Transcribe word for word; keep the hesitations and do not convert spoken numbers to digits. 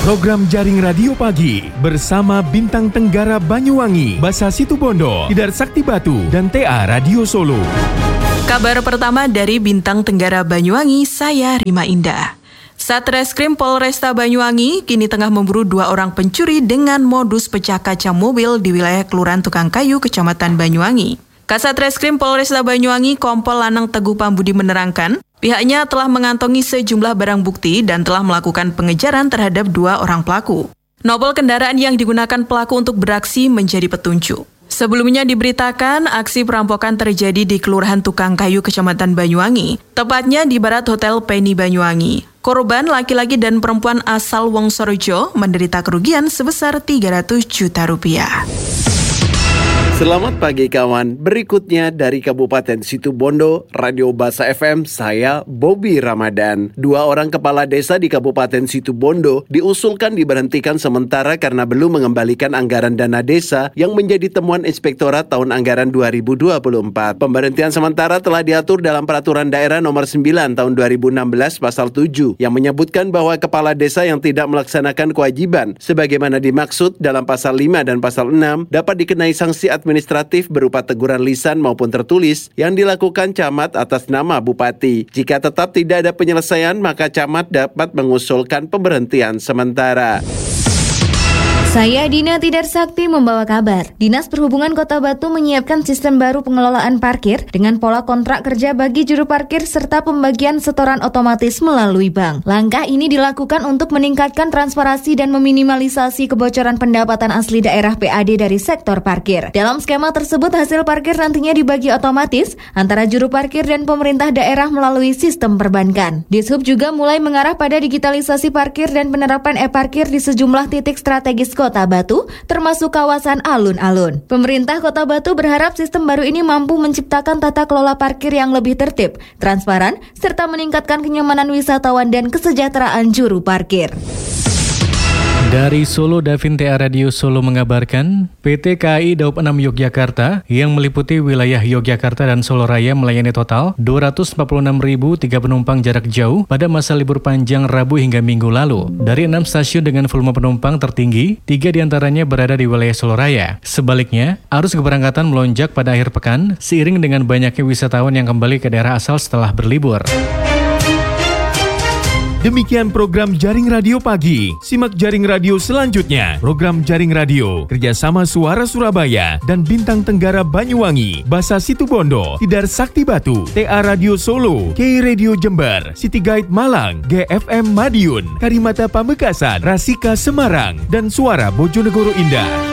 Program Jaring Radio Pagi bersama Bintang Tenggara Banyuwangi, Basa Situbondo, Tidar Sakti Batu, dan T A Radio Solo. Kabar pertama dari Bintang Tenggara Banyuwangi, saya Rima Indah. Satreskrim Polresta Banyuwangi kini tengah memburu dua orang pencuri dengan modus pecah kaca mobil di wilayah Kelurahan Tukang Kayu, Kecamatan Banyuwangi. Kasat Reskrim Polresta Banyuwangi Kompol Lanang Teguh Pambudi menerangkan, pihaknya telah mengantongi sejumlah barang bukti dan telah melakukan pengejaran terhadap dua orang pelaku. Nomor kendaraan yang digunakan pelaku untuk beraksi menjadi petunjuk. Sebelumnya diberitakan aksi perampokan terjadi di Kelurahan Tukang Kayu, Kecamatan Banyuwangi, tepatnya di barat Hotel Penny Banyuwangi. Korban laki-laki dan perempuan asal Wongsorojo menderita kerugian sebesar tiga ratus juta rupiah. Selamat pagi kawan, berikutnya dari Kabupaten Situbondo, Radio Basa F M, saya Bobby Ramadan. Dua orang kepala desa di Kabupaten Situbondo diusulkan diberhentikan sementara karena belum mengembalikan anggaran dana desa yang menjadi temuan Inspektorat tahun anggaran dua ribu dua puluh empat. Pemberhentian sementara telah diatur dalam Peraturan Daerah Nomor sembilan tahun dua ribu enam belas Pasal tujuh yang menyebutkan bahwa kepala desa yang tidak melaksanakan kewajiban sebagaimana dimaksud dalam Pasal lima dan Pasal enam dapat dikenai sanksi administratif berupa teguran lisan maupun tertulis yang dilakukan camat atas nama bupati. Jika tetap tidak ada penyelesaian, maka camat dapat mengusulkan pemberhentian sementara. Saya Dina Tidar Sakti membawa kabar. Dinas Perhubungan Kota Batu menyiapkan sistem baru pengelolaan parkir dengan pola kontrak kerja bagi juru parkir serta pembagian setoran otomatis melalui bank. Langkah ini dilakukan untuk meningkatkan transparansi dan meminimalisasi kebocoran pendapatan asli daerah P A D dari sektor parkir. Dalam skema tersebut, hasil parkir nantinya dibagi otomatis antara juru parkir dan pemerintah daerah melalui sistem perbankan. Dishub juga mulai mengarah pada digitalisasi parkir dan penerapan e-parkir di sejumlah titik strategis Kota Batu, termasuk kawasan alun-alun. Pemerintah Kota Batu berharap sistem baru ini mampu menciptakan tata kelola parkir yang lebih tertib, transparan, serta meningkatkan kenyamanan wisatawan dan kesejahteraan juru parkir. Dari Solo, Davin T A Radio Solo mengabarkan, P T K A I Daup enam Yogyakarta yang meliputi wilayah Yogyakarta dan Solo Raya melayani total dua ratus empat puluh enam ribu tiga penumpang jarak jauh pada masa libur panjang Rabu hingga Minggu lalu. Dari enam stasiun dengan volume penumpang tertinggi, tiga diantaranya berada di wilayah Solo Raya. Sebaliknya, arus keberangkatan melonjak pada akhir pekan seiring dengan banyaknya wisatawan yang kembali ke daerah asal setelah berlibur. Demikian program Jaring Radio Pagi. Simak Jaring Radio selanjutnya. Program Jaring Radio kerjasama Suara Surabaya dan Bintang Tenggara Banyuwangi, Basa Situbondo, Tidar Sakti Batu, T A Radio Solo, K Radio Jember, City Guide Malang, G F M Madiun, Karimata Pamekasan, Rasika Semarang, dan Suara Bojonegoro Indah.